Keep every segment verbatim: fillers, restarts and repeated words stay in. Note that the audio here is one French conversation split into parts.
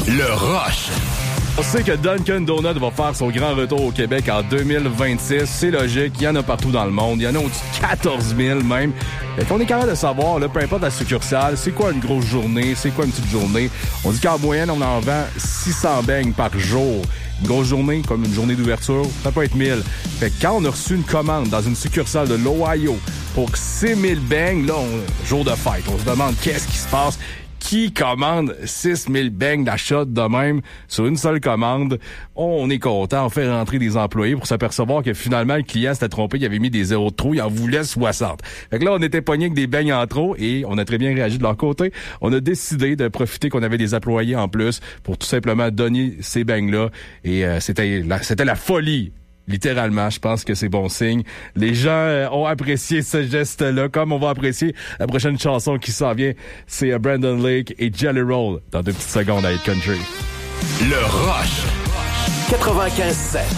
Le Rush. On sait que Dunkin' Donut va faire son grand retour au Québec en deux mille vingt-six. C'est logique, il y en a partout dans le monde. Il y en a au-dessus de quatorze mille même. Fait qu'on est capable de savoir, là, peu importe la succursale, c'est quoi une grosse journée, c'est quoi une petite journée. On dit qu'en moyenne, on en vend six cents beignes par jour. Une grosse journée, comme une journée d'ouverture, ça peut être mille. Fait que quand on a reçu une commande dans une succursale de l'Ohio pour six mille beignes, là, on, jour de fête, on se demande qu'est-ce qui se passe. Qui commande six mille beignes d'achat de même sur une seule commande? On est content, on fait rentrer des employés pour s'apercevoir que finalement, le client s'était trompé, il avait mis des zéros de trop, il en voulait soixante. Fait que là, on était pogné avec des beignes en trop et on a très bien réagi de leur côté. On a décidé de profiter qu'on avait des employés en plus pour tout simplement donner ces beignes-là. Et euh, c'était la, c'était la folie. Littéralement, je pense que c'est bon signe. Les gens euh, ont apprécié ce geste-là, comme on va apprécier la prochaine chanson qui s'en vient. C'est uh, Brandon Lake et Jelly Roll dans deux petites secondes à Hit Country. Le Rush. quatre-vingt-quinze sept.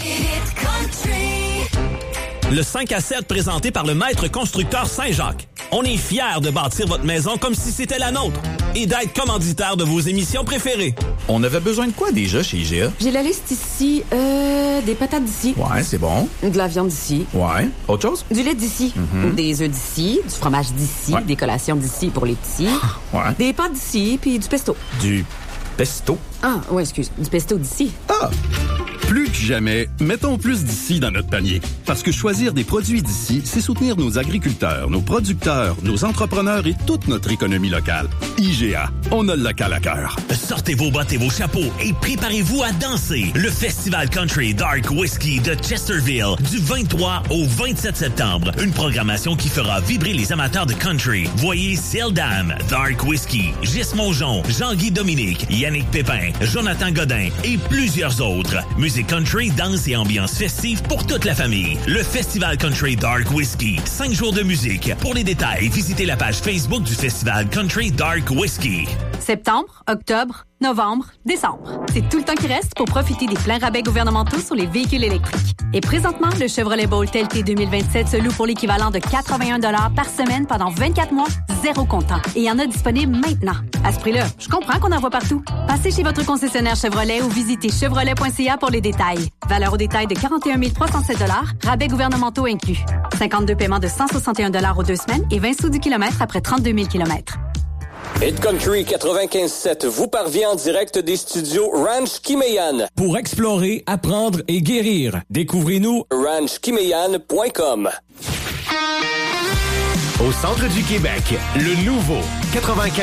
Le cinq à sept présenté par le maître constructeur Saint-Jacques. On est fiers de bâtir votre maison comme si c'était la nôtre et d'être commanditaire de vos émissions préférées. On avait besoin de quoi déjà chez I G A? J'ai la liste ici. Euh, des patates d'ici. Ouais, c'est bon. De la viande d'ici. Ouais. Autre chose? Du lait d'ici. Mm-hmm. Des œufs d'ici. Du fromage d'ici. Ouais. Des collations d'ici pour les petits. Ouais. Des pâtes d'ici, puis du pesto. Du pesto? Ah, ouais, excuse. Du pesto d'ici. Ah! Plus que jamais, mettons plus d'ici dans notre panier. Parce que choisir des produits d'ici, c'est soutenir nos agriculteurs, nos producteurs, nos entrepreneurs et toute notre économie locale. I G A, on a le local à cœur. Sortez vos bottes et vos chapeaux et préparez-vous à danser. Le Festival Country Dark Whiskey de Chesterville du vingt-trois au vingt-sept septembre. Une programmation qui fera vibrer les amateurs de country. Voyez Seldam, Dark Whiskey, Gis Mongeon, Jean-Guy Dominique, Yannick Pépin, Jonathan Godin et plusieurs autres. Musique country, danse et ambiance festive pour toute la famille. Le Festival Country Dark Whiskey. Cinq jours de musique. Pour les détails, visitez la page Facebook du Festival Country Dark Whiskey. Septembre, octobre, novembre, décembre. C'est tout le temps qui reste pour profiter des pleins rabais gouvernementaux sur les véhicules électriques. Et présentement, le Chevrolet Bolt L T deux mille vingt-sept se loue pour l'équivalent de quatre-vingt-un dollars par semaine pendant vingt-quatre mois, zéro comptant. Et il y en a disponible maintenant. À ce prix-là, je comprends qu'on en voit partout. Passez chez votre concessionnaire Chevrolet ou visitez chevrolet point c a pour les détails. Valeur au détail de quarante et un mille trois cent sept dollars, rabais gouvernementaux inclus. cinquante-deux paiements de cent soixante et un dollars aux deux semaines et vingt sous du kilomètre après trente-deux mille kilomètres. Hit Country quatre-vingt-quinze sept vous parvient en direct des studios Ranch Kimeyan. Pour explorer, apprendre et guérir, découvrez-nous ranch kimeyan point com. Au centre du Québec, le nouveau quatre-vingt-quinze